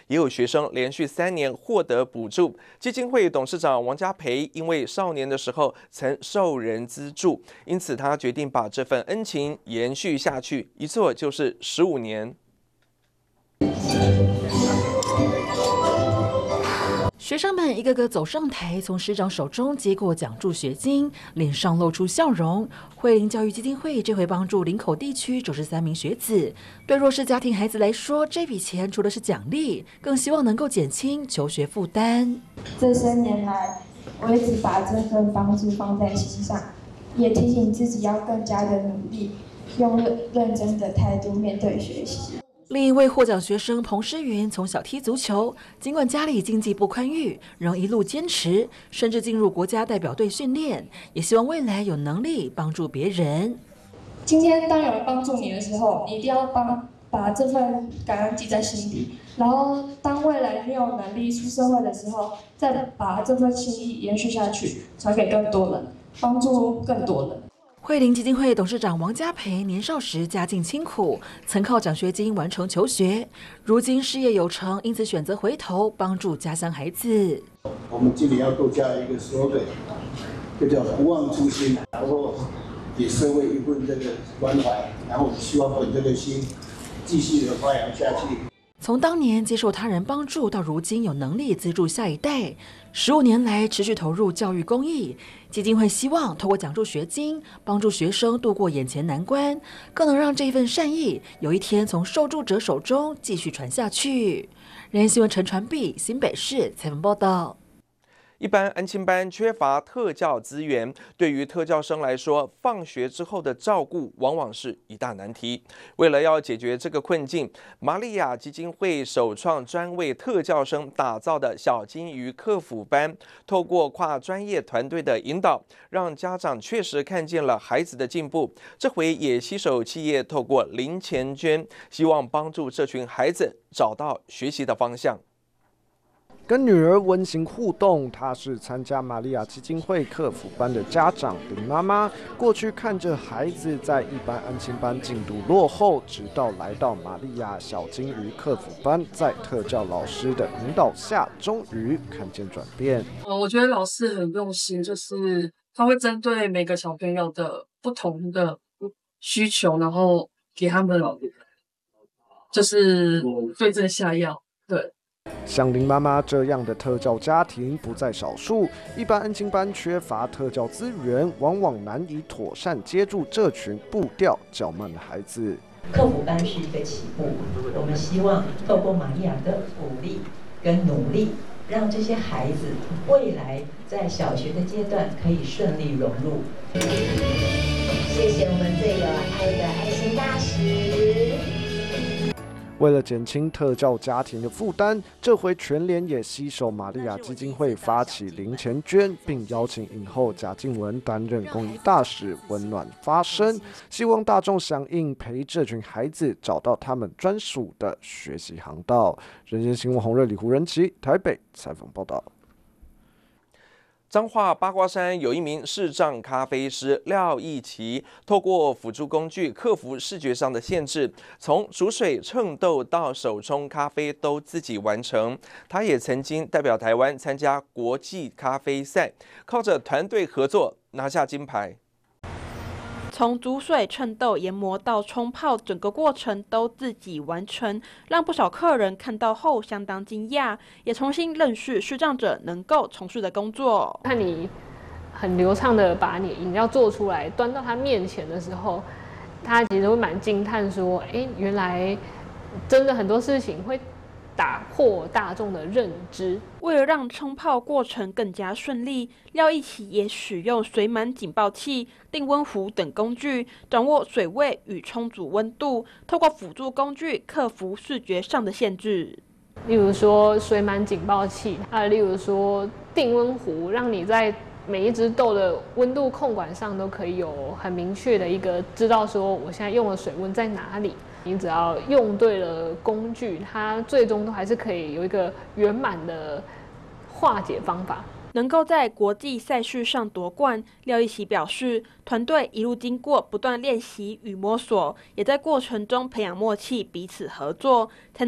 也有学生连续3年获得补助。基金会董事长王家培因为少年的时候曾受人资助，因此他决定把这份恩情延续下去，一做就是15年。 学生们一个个走上台，从师长手中接过奖助学金，脸上露出笑容。惠林教育基金会这回帮助林口地区93名学子，对弱势家庭孩子来说，这笔钱除了是奖励，更希望能够减轻求学负担。 这些年来，我一直把这份帮助放在心上，也提醒自己要更加的努力，用认真的态度面对学习。 另一位获奖学生彭诗云从小踢足球，尽管家里经济不宽裕，仍一路坚持，甚至进入国家代表队训练，也希望未来有能力帮助别人。 今天当有人帮助你的时候，你一定要把这份感恩记在心里，然后当未来你有能力出社会的时候，再把这份心意延续下去，传给更多人，帮助更多人。 惠林基金会董事长王家培年少时家境清苦，曾靠奖学金完成求学，如今事业有成，因此选择回头帮助家乡孩子。 我们今年要多加一个 slogan， 就叫不忘初心，然后给社会一份这个关怀，然后我们希望本这个心继续的发扬下去。 从当年接受他人帮助，到如今有能力资助下一代，15年来持续投入教育公益。基金会希望透过奖助学金，帮助学生度过眼前难关，更能让这一份善意有一天从受助者手中继续传下去。人新闻陈传碧，新北市采访报道。 一般安亲班缺乏特教资源，对于特教生来说，放学之后的照顾往往是一大难题。为了要解决这个困境，玛利亚基金会首创专为特教生打造的小金鱼客服班，透过跨专业团队的引导，让家长确实看见了孩子的进步。这回也携手企业，透过零钱捐，希望帮助这群孩子找到学习的方向。 跟女儿温馨互动，她是参加玛利亚基金会客服班的家长林妈妈。过去看着孩子在一般安亲班进度落后，直到来到玛利亚小金鱼客服班，在特教老师的引导下，终于看见转变。 我觉得老师很用心，就是他会针对每个小朋友的不同的需求，然后给他们就是对症下药。对。 像林妈妈这样的特教家庭不在少数，一般安亲班缺乏特教资源，往往难以妥善接住这群步调较慢的孩子。 客服班是一个起步，我们希望透过玛利亚的鼓励跟努力，让这些孩子未来在小学的阶段可以顺利融入。谢谢我们最有爱的爱心大使。 为了减轻特教家庭的负担，这回全联也携手玛利亚基金会发起零钱捐，并邀请影后贾静雯担任公益大使，温暖发声，希望大众响应，陪这群孩子找到他们专属的学习航道。人间新闻洪瑞里、胡仁琪台北采访报道。 彰化八卦山有一名视障咖啡师廖义奇，透过辅助工具克服视觉上的限制，从煮水、称豆到手冲咖啡都自己完成。他也曾经代表台湾参加国际咖啡赛，靠着团队合作拿下金牌。 从煮水、称豆、研磨到冲泡，整个过程都自己完成，让不少客人看到后相当惊讶，也重新认识视障者能够从事的工作。 看你很流畅的把你饮料做出来，端到他面前的时候，他其实会蛮惊叹说：“原来真的很多事情会打破大众的认知。” 为了让冲泡过程更加顺利，廖义奇也使用水满警报器、定温壶等工具，掌握水位与冲煮温度，透过辅助工具克服视觉上的限制。 例如说水满警报器，例如说定温壶，让你在每一只豆的温度控管上都可以有很明确的一个知道说我现在用的水温在哪里。你只要用对了工具，它最终都还是可以有一个圆满的化解方法。 能够在国际赛事上夺冠，廖义奇表示，团队一路经过不断练习与摸索，也在过程中培养默契，彼此合作，才